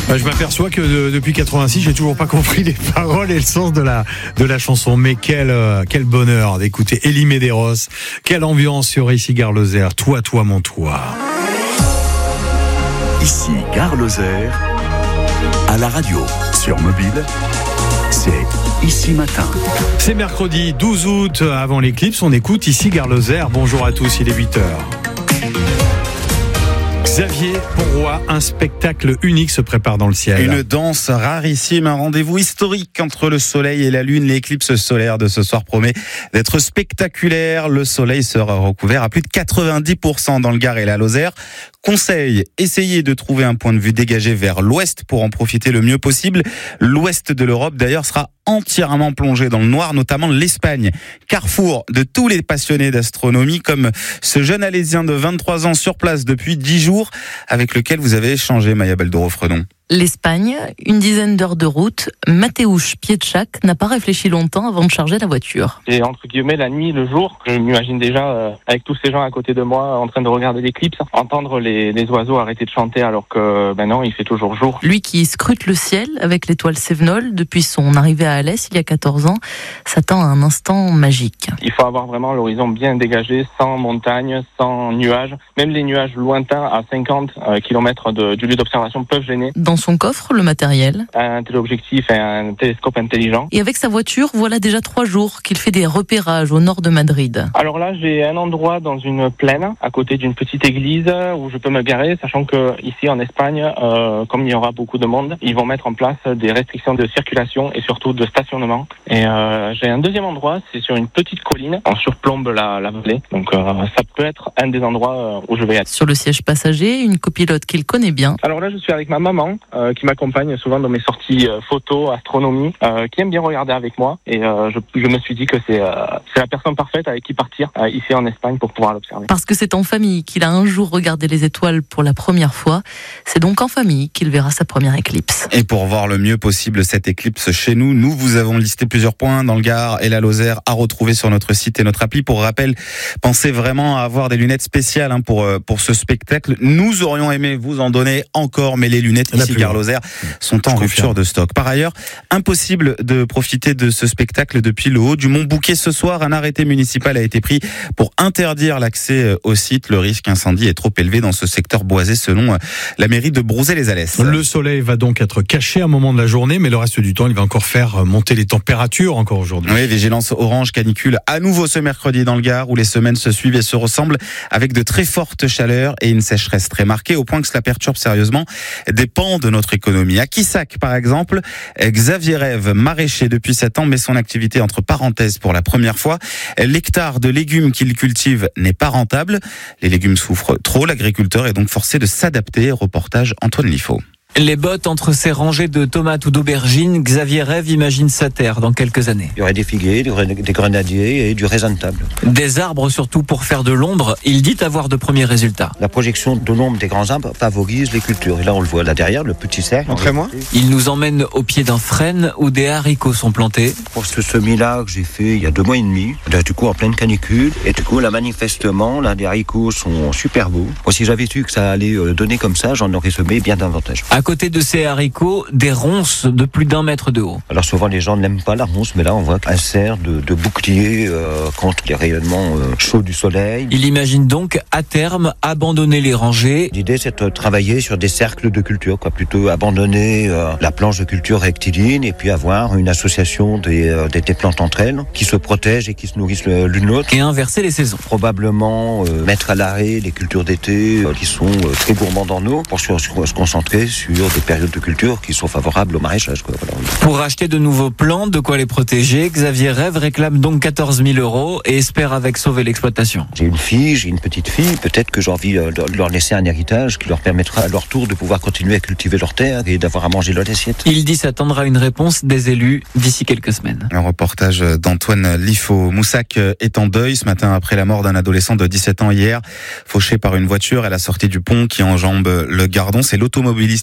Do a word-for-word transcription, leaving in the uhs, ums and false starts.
Bah, je m'aperçois que de, depuis quatre-vingt-six, j'ai toujours pas compris les paroles et le sens de la de la chanson. Mais quel euh, quel bonheur d'écouter Elie Medeiros. Quelle ambiance sur Ici Gare Lozère. Toi, toi, mon toi. Ici Gare Lozère, à la radio, sur mobile, c'est Ici Matin. C'est mercredi douze août, avant l'éclipse, on écoute Ici Gare Lozère. Bonjour à tous, il est huit heures. Xavier Ponroy, un spectacle unique se prépare dans le ciel. Une danse rarissime, un rendez-vous historique entre le soleil et la lune. L'éclipse solaire de ce soir promet d'être spectaculaire. Le soleil sera recouvert à plus de quatre-vingt-dix pour cent dans le Gard et la Lozère. Conseil, essayez de trouver un point de vue dégagé vers l'ouest pour en profiter le mieux possible. L'ouest de l'Europe, d'ailleurs, sera entièrement plongé dans le noir, notamment l'Espagne. Carrefour de tous les passionnés d'astronomie, comme ce jeune Alésien de vingt-trois ans sur place depuis dix jours, avec lequel vous avez échangé, Maya Beldoro-Fredon. L'Espagne, une dizaine d'heures de route. Mateusz Pietschak n'a pas réfléchi longtemps avant de charger la voiture. C'est entre guillemets la nuit, le jour. Je m'imagine déjà euh, avec tous ces gens à côté de moi en train de regarder l'éclipse, entendre les, les oiseaux arrêter de chanter alors que ben non, il fait toujours jour. Lui qui scrute le ciel avec l'étoile Cévenol depuis son arrivée à Alès il y a quatorze ans, s'attend à un instant magique. Il faut avoir vraiment l'horizon bien dégagé, sans montagne, sans nuages. Même les nuages lointains à cinquante kilomètres de, du lieu d'observation peuvent gêner. Dans son coffre, le matériel. Un téléobjectif et un télescope intelligent. Et avec sa voiture, voilà déjà trois jours qu'il fait des repérages au nord de Madrid. Alors là, j'ai un endroit dans une plaine, à côté d'une petite église, où je peux me garer, sachant que ici en Espagne, euh, comme il y aura beaucoup de monde, ils vont mettre en place des restrictions de circulation et surtout de stationnement. Et euh, j'ai un deuxième endroit, c'est sur une petite colline, on surplombe la, la vallée. Donc euh, ça peut être un des endroits où je vais être. Sur le siège passager, une copilote qu'il connaît bien. Alors là, je suis avec ma maman, Euh, qui m'accompagne souvent dans mes sorties euh, photos, astronomie, euh, qui aime bien regarder avec moi. Et euh, je, je me suis dit que c'est, euh, c'est la personne parfaite avec qui partir euh, ici en Espagne pour pouvoir l'observer. Parce que c'est en famille qu'il a un jour regardé les étoiles pour la première fois. C'est donc en famille qu'il verra sa première éclipse. Et pour voir le mieux possible cette éclipse chez nous, nous vous avons listé plusieurs points dans le Gard et la Lozère à retrouver sur notre site et notre appli. Pour rappel, pensez vraiment à avoir des lunettes spéciales hein, pour, pour ce spectacle. Nous aurions aimé vous en donner encore, mais les lunettes ici Gare Lozère sont en rupture de stock. Par ailleurs, impossible de profiter de ce spectacle depuis le haut du Mont Bouquet. Ce soir, un arrêté municipal a été pris pour interdire l'accès au site. Le risque incendie est trop élevé dans ce secteur boisé selon la mairie de Brouzet-les-Alès. Le soleil va donc être caché à un moment de la journée, mais le reste du temps, il va encore faire monter les températures encore aujourd'hui. Oui, vigilance orange canicule à nouveau ce mercredi dans le Gard où les semaines se suivent et se ressemblent avec de très fortes chaleurs et une sécheresse très marquée au point que cela perturbe sérieusement des pans de notre économie. À Quissac, par exemple, Xavier Rêve, maraîcher depuis sept ans, met son activité entre parenthèses pour la première fois. L'hectare de légumes qu'il cultive n'est pas rentable. Les légumes souffrent trop. L'agriculteur est donc forcé de s'adapter. Reportage Antoine Liffaut. Les bottes entre ces rangées de tomates ou d'aubergines, Xavier Rêve imagine sa terre dans quelques années. Il y aurait des figuiers, des grenadiers et du raisin de table. Des arbres surtout pour faire de l'ombre, il dit avoir de premiers résultats. La projection de l'ombre des grands arbres favorise les cultures. Et là on le voit là derrière, le petit cercle. Montrez-moi. Il nous emmène au pied d'un frêne où des haricots sont plantés. Pour ce semis-là que j'ai fait il y a deux mois et demi, là, du coup en pleine canicule, et du coup là manifestement, là, les haricots sont super beaux. Moi, si j'avais su que ça allait donner comme ça, j'en aurais semé bien davantage. À côté de ces haricots, des ronces de plus d'un mètre de haut. Alors souvent les gens n'aiment pas la ronce, mais là on voit un cerf de, de bouclier euh, contre les rayonnements euh, chauds du soleil. Il imagine donc à terme abandonner les rangées. L'idée c'est de travailler sur des cercles de culture, quoi, plutôt abandonner euh, la planche de culture rectiligne et puis avoir une association des, euh, des, des plantes entre elles qui se protègent et qui se nourrissent l'une l'autre. Et inverser les saisons. Probablement euh, mettre à l'arrêt les cultures d'été euh, qui sont euh, très gourmandes en eau pour se, se concentrer sur des périodes de culture qui sont favorables au maraîchage. Quoi. Voilà. Pour acheter de nouveaux plants, de quoi les protéger, Xavier Rêve réclame donc quatorze mille euros et espère avec sauver l'exploitation. J'ai une fille, j'ai une petite fille, peut-être que j'ai envie de leur laisser un héritage qui leur permettra à leur tour de pouvoir continuer à cultiver leur terre et d'avoir à manger leur assiette. Il dit s'attendre à une réponse des élus d'ici quelques semaines. Un reportage d'Antoine Liffaut. Moussac est en deuil ce matin après la mort d'un adolescent de dix-sept ans hier, fauché par une voiture à la sortie du pont qui enjambe le Gardon. C'est l'automobiliste